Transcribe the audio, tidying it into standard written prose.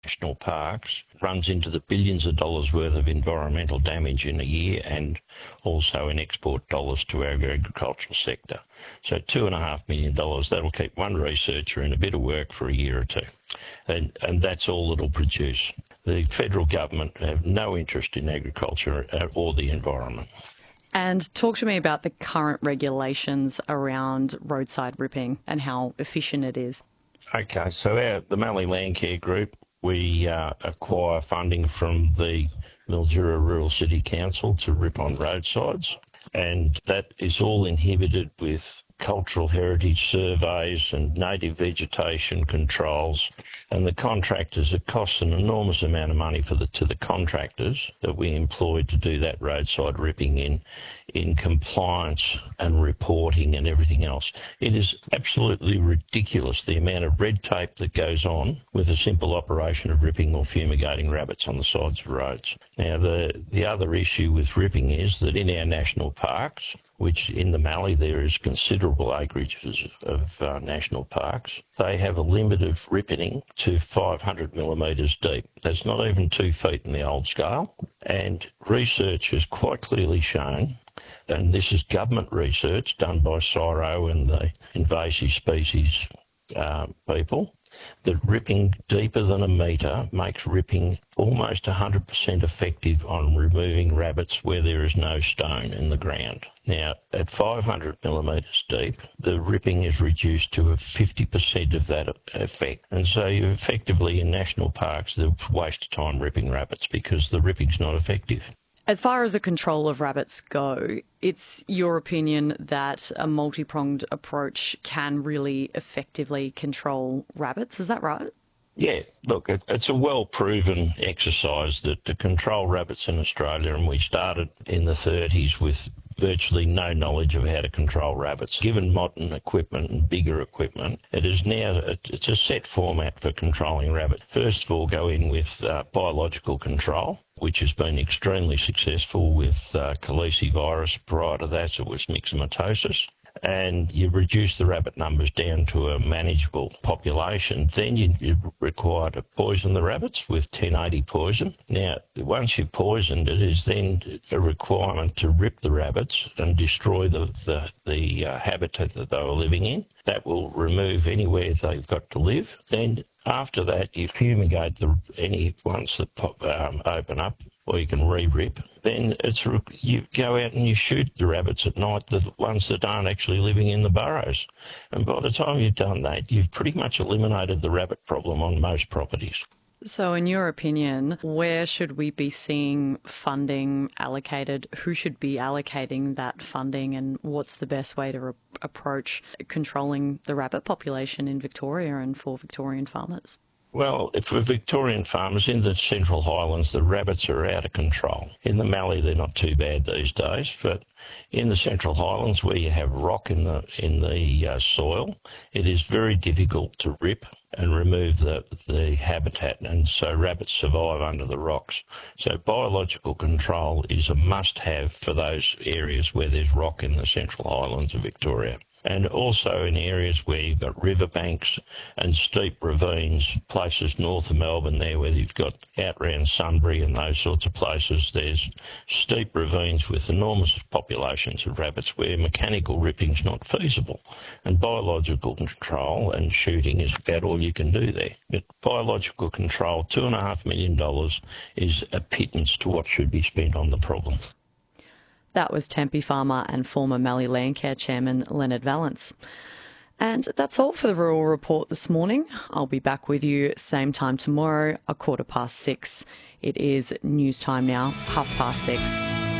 national parks runs into the billions of dollars worth of environmental damage in a year and also in export dollars to our agricultural sector. So $2.5 million, that'll keep one researcher in a bit of work for a year or two. And that's all it'll produce. The federal government have no interest in agriculture or the environment. And talk to me about the current regulations around roadside ripping and how efficient it is. Okay, so the Mallee Landcare Group, we acquire funding from the Mildura Rural City Council to rip on roadsides, and that is all inhibited with cultural heritage surveys and native vegetation controls, and the contractors, it costs an enormous amount of money to the contractors that we employ to do that roadside ripping in compliance and reporting and everything else. It is absolutely ridiculous the amount of red tape that goes on with a simple operation of ripping or fumigating rabbits on the sides of roads. Now, the other issue with ripping is that in our national parks, which in the Mallee there is considerable acreage of national parks, they have a limit of ripping to 500 millimetres deep. That's not even 2 feet in the old scale. And research has quite clearly shown, and this is government research done by CSIRO and the invasive species people, that ripping deeper than a metre makes ripping almost 100% effective on removing rabbits where there is no stone in the ground. Now, at 500 millimetres deep, the ripping is reduced to a 50% of that effect. And so you effectively, in national parks, the waste of time ripping rabbits because the ripping's not effective. As far as the control of rabbits go, it's your opinion that a multi-pronged approach can really effectively control rabbits, is that right? Yeah, look, it's a well-proven exercise that to control rabbits in Australia, and we started in the 30s with virtually no knowledge of how to control rabbits. Given modern equipment and bigger equipment, it's a set format for controlling rabbits. First of all, go in with biological control, which has been extremely successful with calicivirus. Prior to that, it was myxomatosis. And you reduce the rabbit numbers down to a manageable population. Then you require to poison the rabbits with 1080 poison. Now, once you've poisoned it, is then a requirement to rip the rabbits and destroy the habitat that they were living in. That will remove anywhere they've got to live. Then after that, you fumigate any ones that open up, or you can re-rip. Then you go out and you shoot the rabbits at night, the ones that aren't actually living in the burrows. And by the time you've done that, you've pretty much eliminated the rabbit problem on most properties. So in your opinion, where should we be seeing funding allocated? Who should be allocating that funding, and what's the best way to approach controlling the rabbit population in Victoria and for Victorian farmers? Well, for Victorian farmers in the Central Highlands, the rabbits are out of control. In the Mallee, they're not too bad these days, but in the Central Highlands, where you have rock in the soil, it is very difficult to rip and remove the habitat, and so rabbits survive under the rocks. So biological control is a must-have for those areas where there's rock in the Central Highlands of Victoria. And also in areas where you've got riverbanks and steep ravines, places north of Melbourne there where you've got out around Sunbury and those sorts of places, there's steep ravines with enormous populations of rabbits where mechanical ripping's not feasible. And biological control and shooting is about all you can do there. But biological control, $2.5 million, is a pittance to what should be spent on the problem. That was Tempe farmer and former Mallee Landcare chairman Leonard Vallance. And that's all for the Rural Report this morning. I'll be back with you same time tomorrow, 6:15. It is news time now, 6:30.